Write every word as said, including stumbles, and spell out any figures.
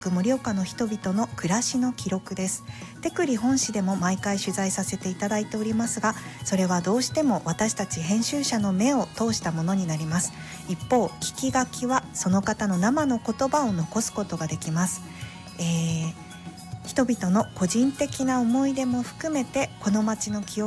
盛岡の人々の暮らしの記録です。テクリ本誌でも毎回取材させていただいておりますが、それはどうしても私たち編集者の目を通したものになります。一方、聞き書きはその方の生の言葉を残すことができます。えー、人々の個人的な思い出も含めてこの街の記憶